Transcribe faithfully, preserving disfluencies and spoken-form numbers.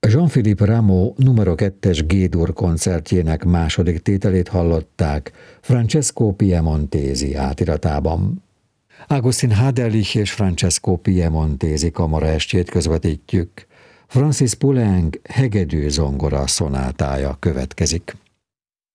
Jean-Philippe Rameau numero kettes G-dur koncertjének második tételét hallották Francesco Piemontesi átiratában. Agustin Haderlich és Francesco Piemontesi kamaraestjét közvetítjük. Francis Poulenc hegedű zongora szonátája következik.